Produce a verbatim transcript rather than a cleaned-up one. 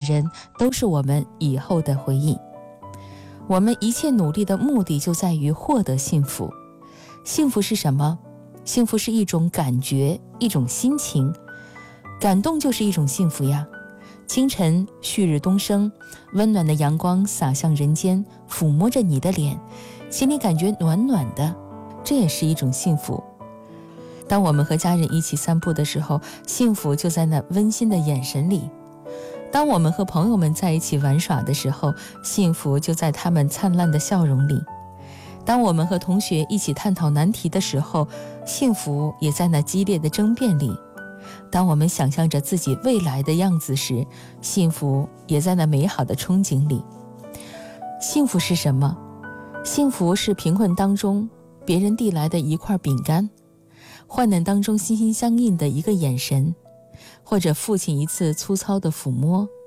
人都是我们以后的回忆。我们一切努力的目的就在于获得幸福。幸福是什么？幸福是一种感觉，一种心情。感动就是一种幸福呀。清晨旭日东升，温暖的阳光洒向人间，抚摸着你的脸，心里感觉暖暖的，这也是一种幸福。当我们和家人一起散步的时候，幸福就在那温馨的眼神里。当我们和朋友们在一起玩耍的时候，幸福就在他们灿烂的笑容里。当我们和同学一起探讨难题的时候，幸福也在那激烈的争辩里。当我们想象着自己未来的样子时，幸福也在那美好的憧憬里。幸福是什么？幸福是贫困当中别人递来的一块饼干，患难当中心心相印的一个眼神，或者父亲一次粗糙的抚摸，